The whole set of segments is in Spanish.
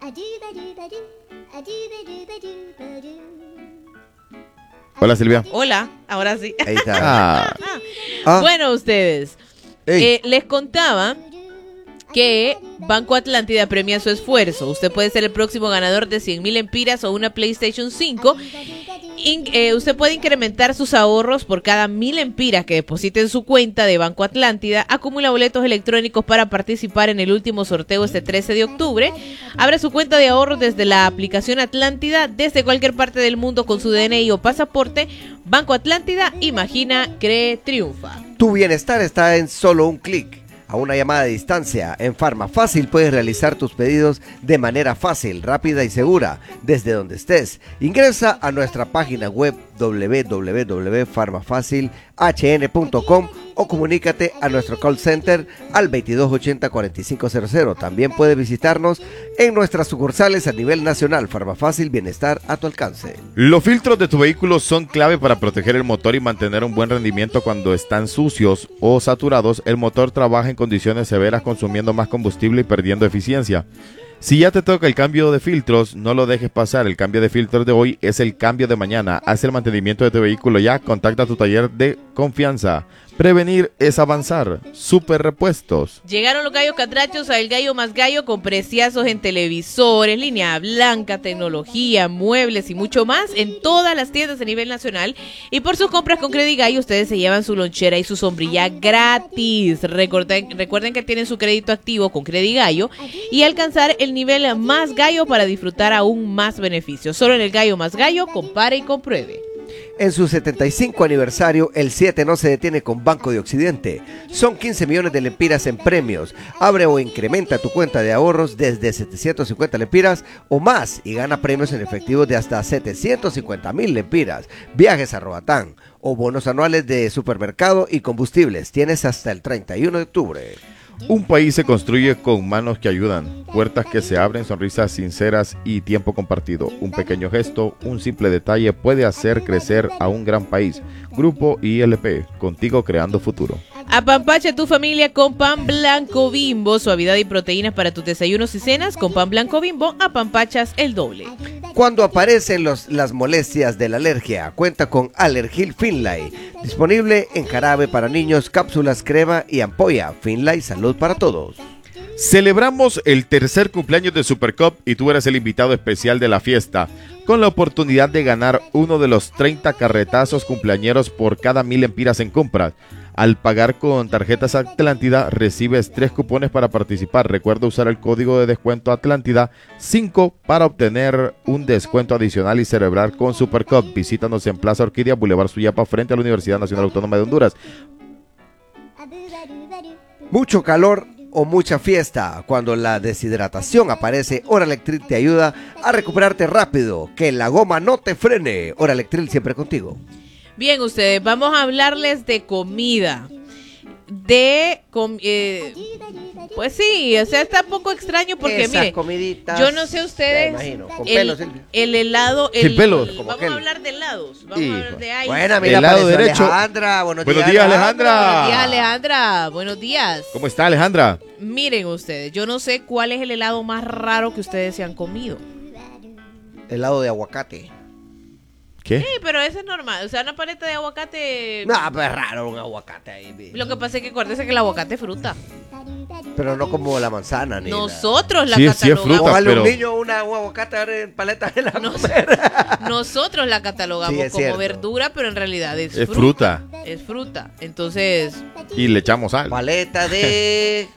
Hola, Silvia. Hola, ahora sí. Ahí está. Bueno, ustedes, les contaba que Banco Atlántida premia su esfuerzo. Usted puede ser el próximo ganador de 100,000 empiras o una PlayStation 5. Usted puede incrementar sus ahorros por cada 1,000 empiras que deposite en su cuenta de Banco Atlántida. Acumula boletos electrónicos para participar en el último sorteo este 13 de octubre. Abre su cuenta de ahorros desde la aplicación Atlántida, desde cualquier parte del mundo con su DNI o pasaporte. Banco Atlántida, imagina, cree, triunfa. Tu bienestar está en solo un clic. A una llamada de distancia, en Farmafácil puedes realizar tus pedidos de manera fácil, rápida y segura, desde donde estés. Ingresa a nuestra página web www.farmafacilhn.com o comunícate a nuestro call center al 2280-4500. También puedes visitarnos en nuestras sucursales a nivel nacional. Farmafácil, bienestar a tu alcance. Los filtros de tu vehículo son clave para proteger el motor y mantener un buen rendimiento cuando están sucios o saturados. El motor trabaja en condiciones severas, consumiendo más combustible y perdiendo eficiencia. Si ya te toca el cambio de filtros, no lo dejes pasar. El cambio de filtros de hoy es el cambio de mañana. Haz el mantenimiento de tu vehículo ya. Contacta a tu taller de confianza. Prevenir es avanzar. Super Repuestos. Llegaron los gallos catrachos a El Gallo Más Gallo con preciazos en televisores, línea blanca, tecnología, muebles y mucho más en todas las tiendas a nivel nacional. Y por sus compras con Credit Gallo, ustedes se llevan su lonchera y su sombrilla gratis. Recuerden que tienen su crédito activo con Credit Gallo y alcanzar el nivel más gallo para disfrutar aún más beneficios. Solo en El Gallo Más Gallo, compare y compruebe. En su 75 aniversario, el 7 no se detiene con Banco de Occidente. Son 15 millones de lempiras en premios. Abre o incrementa tu cuenta de ahorros desde 750 lempiras o más y gana premios en efectivo de hasta 750,000 lempiras. Viajes a Roatán o bonos anuales de supermercado y combustibles. Tienes hasta el 31 de octubre. Un país se construye con manos que ayudan, puertas que se abren, sonrisas sinceras y tiempo compartido. Un pequeño gesto, un simple detalle puede hacer crecer a un gran país. Grupo ILP, contigo creando futuro. Apampacha tu familia con pan blanco Bimbo, suavidad y proteínas para tus desayunos y cenas. Con pan blanco Bimbo, apampachas el doble. Cuando aparecen las molestias de la alergia, cuenta con Alergil Finlay, disponible en jarabe para niños, cápsulas, crema y ampolla. Finlay, salud para todos. Celebramos el tercer cumpleaños de Supercup y tú eres el invitado especial de la fiesta, con la oportunidad de ganar uno de los 30 carretazos cumpleañeros por cada 1,000 empiras en compras. Al pagar con tarjetas Atlántida, recibes 3 cupones para participar. Recuerda usar el código de descuento Atlántida 5 para obtener un descuento adicional y celebrar con Supercup. Visítanos en Plaza Orquídea, Boulevard Suyapa, frente a la Universidad Nacional Autónoma de Honduras. Mucho calor o mucha fiesta. Cuando la deshidratación aparece, Oralectril te ayuda a recuperarte rápido. Que la goma no te frene. Oralectril, siempre contigo. Bien, ustedes, vamos a hablarles de comida. Pues sí, o sea, está un poco extraño porque, mire, yo no sé ustedes, el helado, sin pelos. Vamos a hablar de helados, vamos a hablar de ice. Buena, mira, helado derecho. Alejandra, buenos días, Alejandra. Buenos días, Alejandra, buenos días. ¿Cómo está, Alejandra? Miren ustedes, yo no sé cuál es el helado más raro que ustedes se han comido. Helado de aguacate. ¿Qué? Sí, pero eso es normal. O sea, una paleta de aguacate. No, pero es raro un aguacate ahí. Lo que pasa es que acuérdese que el aguacate es fruta. Pero no como la manzana, ni nosotros la catalogamos. Sí es fruta, o pero... un niño un aguacate en paleta de la nosotros la catalogamos como cierto. Verdura, pero en realidad es fruta. Es fruta. Entonces... Y le echamos sal. Paleta de...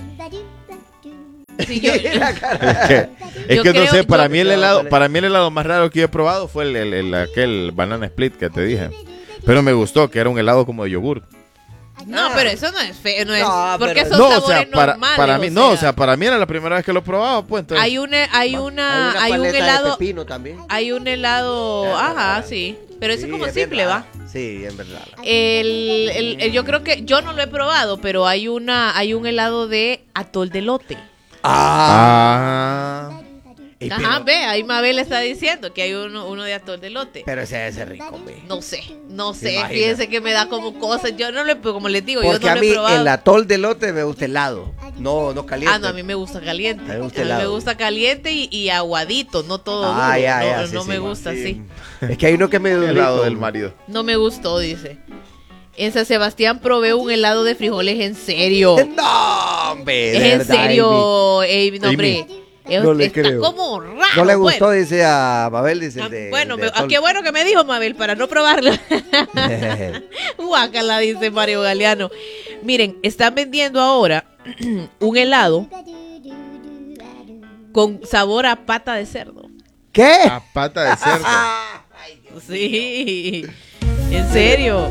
Sí, yo, es que no sé, para mí el helado más raro que he probado fue aquel banana split que te dije. Pero me gustó, que era un helado como de yogur. No, pero eso no es feo, no es, porque pero... son sabores normales. Para mí, no, o sea, para mí era la primera vez que lo probaba, pues. Entonces... Hay un helado, de pepino también. Hay un helado, ajá, sí, pero ese es como simple, ¿va? Sí, en verdad. Yo creo que, yo no lo he probado, pero hay un helado de atol de elote. Ajá, ve, ahí Mabel está diciendo que hay uno de atol de elote. Pero ese debe ser rico, ve. No sé, fíjense que me da como cosas. Yo no le, como les digo, porque yo no a mí lo he probado. el atol de elote me gusta helado, no caliente. Ah, no, a mí me gusta caliente. A mí me gusta A mí me helado. gusta caliente y aguadito, no todo duro. No me gusta así. Es que hay uno que me El rico. helado del marido. No me gustó, dice. En San Sebastián probé un helado de frijoles en serio. No, hombre. Es de en verdad, serio, no, hombre. No le Está creo. como raro. No le gustó, bueno. dice a Mabel, dice. Bueno, qué bueno que me dijo Mabel para no probarlo. Guácala, dice Mario Galeano. Miren, están vendiendo ahora un helado con sabor a pata de cerdo. ¿Qué? A pata de cerdo. Sí, en serio.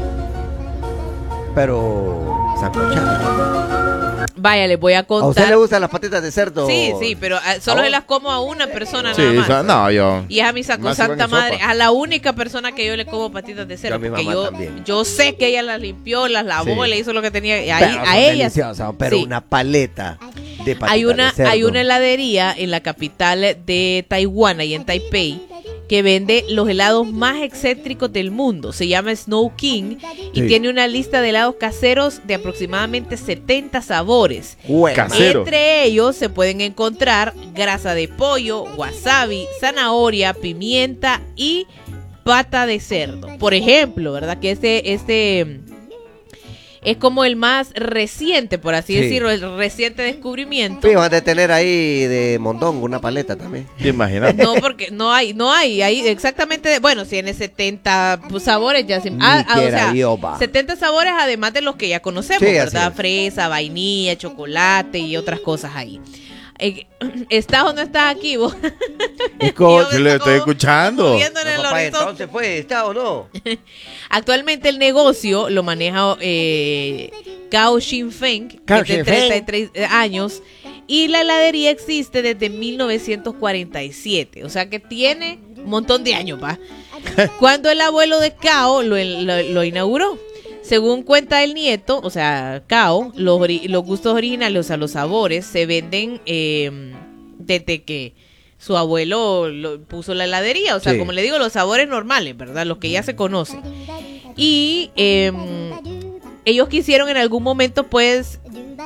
Pero sancochado. Vaya, les voy a contar. ¿A usted le gustan las patitas de cerdo? Sí, pero solo se las como a una persona Sí, nada más. no, yo. Y es a mi santa madre, a la única persona que yo le como patitas de cerdo. Yo a mi Porque mamá también. yo sé que ella las limpió, las lavó, Sí. le hizo lo que tenía. Y Pero a son ella. deliciosas, pero sí. una paleta de patitas de cerdo. Hay una heladería en la capital de Taiwán, ahí en Taipei, que vende los helados más excéntricos del mundo. Se llama Snow King y Sí. tiene una lista de helados caseros de aproximadamente 70 sabores. Buena. Casero. Entre ellos se pueden encontrar grasa de pollo, wasabi, zanahoria, pimienta y pata de cerdo. Por ejemplo, ¿verdad? Que este es como el más reciente, por así Sí. decirlo, el reciente descubrimiento. Sí, van a tener ahí de mondongo una paleta también. ¿Te imaginas? No, porque no hay exactamente, bueno, si tiene 70 sabores ya se, Ni o quiera sea, yo, va. 70 sabores además de los que ya conocemos, Sí, así ¿verdad? es. Fresa, vainilla, chocolate y otras cosas ahí. ¿Estás o no estás aquí vos? Es como- Yo Sí, me le estoy estoy escuchando. viendo en el papá, horizonte. entonces fue, ¿está o no? Actualmente el negocio lo maneja Cao Xinfeng, que Cao es de Xinfeng. 33 años, y la heladería existe desde 1947, o sea que tiene un montón de años, ¿va? Cuando el abuelo de Cao lo inauguró. Según cuenta el nieto, o sea, Cao, los gustos originales, o sea, los sabores, se venden desde que su abuelo puso la heladería. O sea, Sí. como le digo, los sabores normales, ¿verdad? Los que ya se conocen. Y ellos quisieron en algún momento, pues,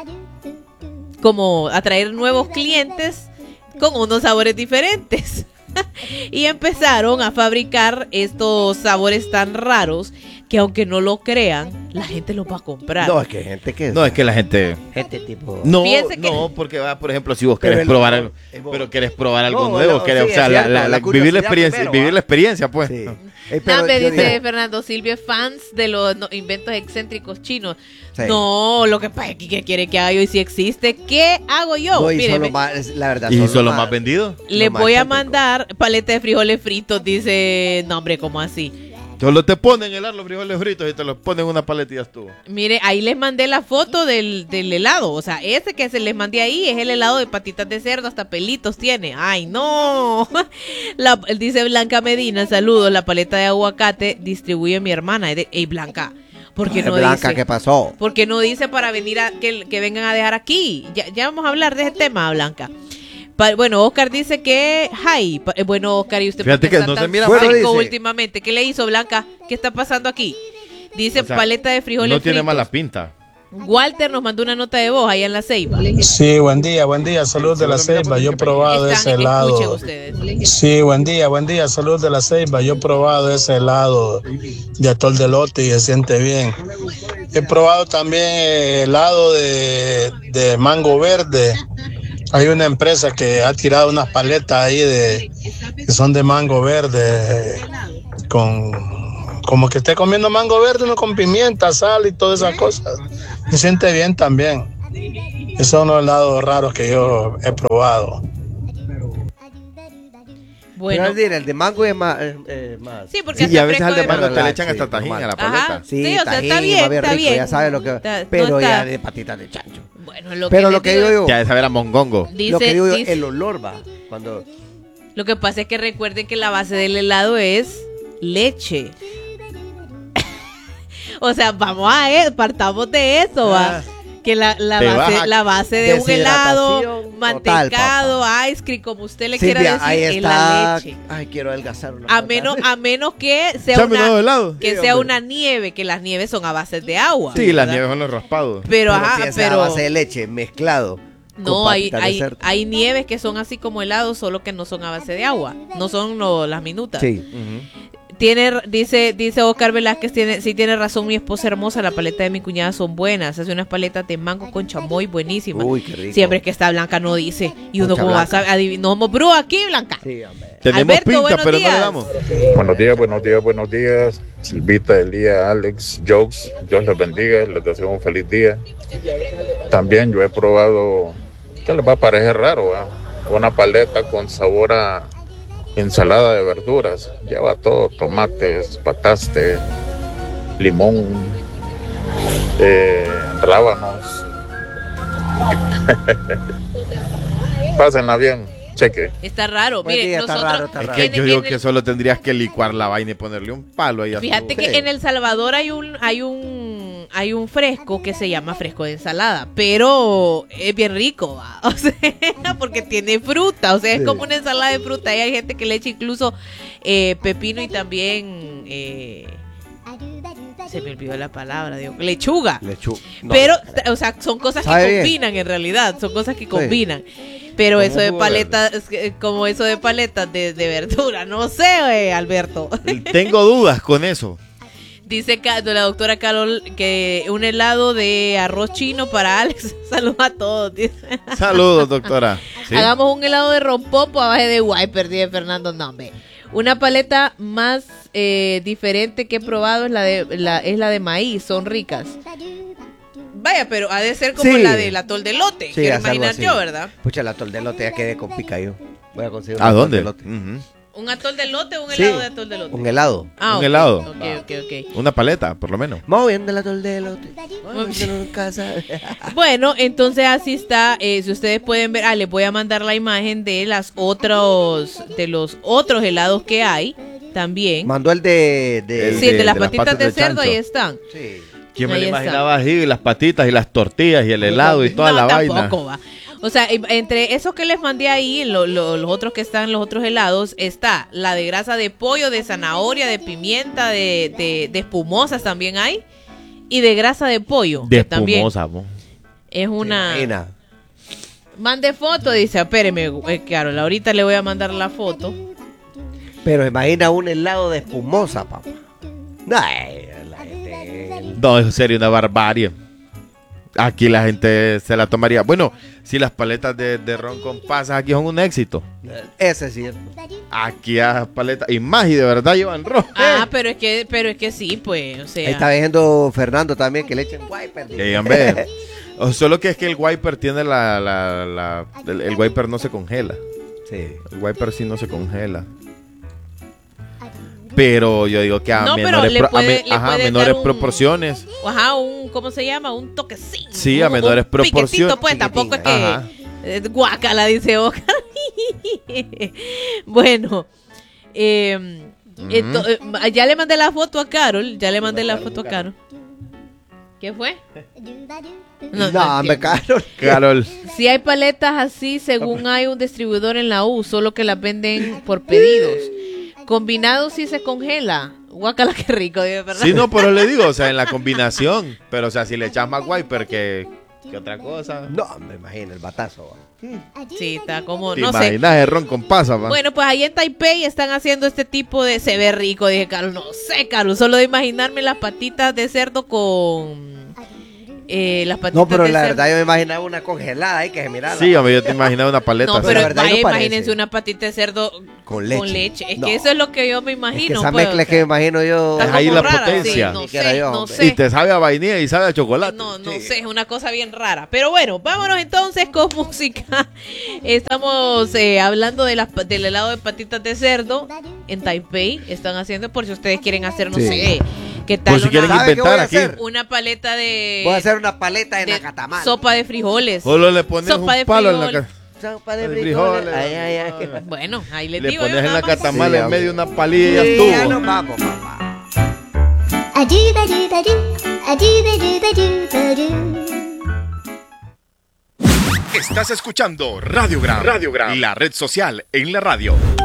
como atraer nuevos clientes con unos sabores diferentes. Y empezaron a fabricar estos sabores tan raros que aunque no lo crean, la gente los va a comprar. No, es que hay gente que... No, es que la gente. Gente tipo... No, Fíjense que- no, porque va, por ejemplo, si vos Pero querés el- probar el- algo, el- pero querés probar algo No, nuevo, sí, querés, o sea, es cierto, la vivir la experiencia, curiosidad vivir primero, la experiencia, pues. Sí. Nada, me yo dice digo- Fernando Silvio, fans de los inventos excéntricos chinos. Sí. No, lo que pasa es que ¿qué quiere que haga yo? Y si existe, ¿qué hago yo? No, y Mire, son los más, la verdad, Y son son los más vendidos. les los más voy a excéntricos. mandar paleta de frijoles fritos, dice, no hombre, ¿cómo así? Solo te ponen helar los frijoles fritos y te los ponen en una paleta y ya estuvo. Mire, ahí les mandé la foto del helado. O sea, ese que se les mandé ahí es el helado de patitas de cerdo, hasta pelitos tiene. ¡Ay, no! Dice Blanca Medina, saludos, la paleta de aguacate distribuye mi hermana. Ey, Blanca, ¿por qué no Blanca, dice? ¿qué pasó? ¿Por qué no dice para venir que vengan a dejar aquí? Ya vamos a hablar de ese tema, Blanca. Bueno, Oscar dice que... bueno, Oscar, ¿y usted Fíjate por qué que está no se tan mira mal. seco Bueno, dice- últimamente? ¿Qué le hizo, Blanca? ¿Qué está pasando aquí? Dice O sea, paleta de frijoles No tiene fritos. mala pinta. Walter nos mandó una nota de voz allá en La Ceiba. Sí, buen día, salud de la Ceiba, yo he probado ese Escuchen helado. ustedes. Sí, buen día, salud de la Ceiba, yo he probado ese helado de atol de elote y se siente bien. He probado también helado de mango verde. Hay una empresa que ha tirado unas paletas ahí que son de mango verde, como que esté comiendo mango verde, uno con pimienta, sal y todas esas cosas. Se siente bien también. Esos son los helados raros que yo he probado. Bueno, Pero decir, el de mango es más... más. sí, porque Sí, y está a veces al fresco de mango mango te le sí, echan hasta tajín normal. a la Ajá. paleta. Sí, Sí, o sea, tajín, está bien, va está rico, bien. ya sabe lo que... Está- pero no está- ya de patitas de chancho. Bueno, Pero les lo que digo yo, Ya de saber a mongongo. Dice, lo que digo yo, dice- el olor va. Cuando... lo que pasa es que recuerden que la base del helado es leche. O sea, partamos de eso, va. Que la base de un helado mantecado, ice cream, como usted le quiera decir, ahí es está. la leche. Ay, quiero adelgazar una A menos que sea una nieve, que las nieves son a base de agua. Sí, las nieves son los raspados. Pero si es a base de leche mezclado. No, hay nieves que son así como helados, solo que no son a base de agua. No son las minutas. Sí. Dice Oscar Velázquez, tiene razón mi esposa hermosa, la paleta de mi cuñada son buenas, hace unas paletas de mango con chamoy buenísimas. Uy, qué rico. Siempre es que está Blanca no dice, y uno como va a adivinar, no somos brujos aquí, Blanca. Sí, hombre. Tenemos Alberto, pinta, pero días. no le damos. Buenos días. Silvita, Elías, Alex, Jokes, Dios les bendiga, les deseo un feliz día. También yo he probado, que les va a parecer raro, una paleta con sabor a ensalada de verduras. Lleva todo, tomates, pataste, limón, rábanos. Pásenla bien, cheque. Está raro, Buen mire, día, nosotros... está raro. Es que yo digo que solo tendrías que licuar la vaina y ponerle un palo ahí. Fíjate que en El Salvador hay un fresco que se llama fresco de ensalada, pero es bien rico, ¿va? O sea, porque tiene fruta, o sea, es como una ensalada de fruta, y hay gente que le echa incluso pepino y también se me olvidó la palabra, digo, lechuga. No, Pero, o sea, son cosas que Sabe combinan en realidad, son cosas que combinan. Pero Como eso de jugo paletas, como eso de paletas de verdura, no sé, Alberto. Tengo dudas con eso. Dice la doctora Carol que un helado de arroz chino para Alex. Saludos a todos. Dice. Saludos, doctora. ¿Sí? Hagamos un helado de rompopo a base de wiper, dice Fernando Nombe. Una paleta más diferente que he probado es la de maíz, son ricas. Vaya, pero ha de ser como la del atol de elote. Sí, Quiero es algo imaginar así. yo, ¿verdad? Pucha, el atol de elote ya quedé con pica yo. Voy a conseguir un ¿A atol dónde? de elote. ¿Un atol de elote o un Sí, helado de atol de elote? un helado. Ah, Un ok, helado. Ok. Una paleta, por lo menos. Moviendo el atol de elote. En casa. Bueno, entonces así está. Si ustedes pueden ver, les voy a mandar la imagen de los otros helados que hay también. Mandó el de Sí, de las de las patitas patas de de cerdo, chancho. ahí están. Sí. ¿Quién me Ahí lo está. imaginaba así? Las patitas y las tortillas y el helado y toda No, la tampoco vaina. va. O sea, entre esos que les mandé ahí, los otros que están, los otros helados, está la de grasa de pollo, de zanahoria, de pimienta, de espumosas también hay. Y de grasa de pollo. De que también espumosa, mo. es una... Imagina. Mande foto, dice, espéreme, Carol, ahorita le voy a mandar la foto. Pero imagina un helado de espumosa, papá. Ay, la gente... No, eso sería una barbarie. Aquí la gente se la tomaría. Bueno, si las paletas de ron con pasas aquí son un éxito. Ese es cierto. Aquí las paletas, y más, y de verdad llevan ron. Pero es que sí, pues, o sea. Ahí está viendo Fernando también que le echen wiper. Que digan, ve. O solo que es que el wiper tiene el wiper no se congela. Sí. El wiper sí no se congela. Pero yo digo que a No, pero menores, le puede menores dar un- proporciones. Ajá, ¿cómo se llama? Un toquecín. Sí, a menores proporciones. Piquetito, pues, tampoco es que... Ajá. Guácala, dice Oscar. Bueno, ya le mandé la foto a Carol. ¿Qué fue? No, me caro. Carol. Si hay paletas así, según hay un distribuidor en la U, solo que las venden por pedidos. Combinado sí se congela. Guácala, qué rico, dice Fernando. Sí, no, pero le digo, o sea, en la combinación. Pero, o sea, si le echas más wiper que otra cosa. No, me imagino el batazo. Sí, está como, ¿Te no sé. imaginas el ron con pasas, va? Bueno, pues ahí en Taipei están haciendo este tipo de... Se ve rico, dije, Carlos. No sé, Carlos. Solo de imaginarme las patitas de cerdo con... las patitas No, pero de la cerdo. verdad yo me imaginaba una congelada ahí que se miraba. Sí, hombre, yo te imaginaba una paleta No, así. pero la verdad vaya, no parece. imagínense una patita de cerdo Con leche. Es No. que eso es lo que yo me Es imagino. que esa pues, mezcla o que me sea, imagino yo. está Es ahí como la rara, potencia. sí, no Dijera sé, yo, no hombre. sé. Y te sabe a vainilla y sabe a chocolate. No Sí. sé, es una cosa bien rara. Pero bueno, vámonos entonces con música. Estamos hablando del helado de patitas de cerdo en Taipei. Están haciendo, por si ustedes quieren hacer, no Sí. sé, qué tal Por si quieren ¿Sabe qué voy inventar a aquí. hacer? una paleta de... Voy a hacer una paleta de de nacatamal. sopa de frijoles. Solo le pones Sopa de un palo en la frijol. Sopa de de frijoles. frijoles. Ay, ay, ay. Bueno, ahí les Le digo. pones en nada la más. catamal Sí, en hombre. medio de una palilla y Sí, ya ya estuvo. nos vamos, papá. Estás escuchando Radiogram, la red social en la radio.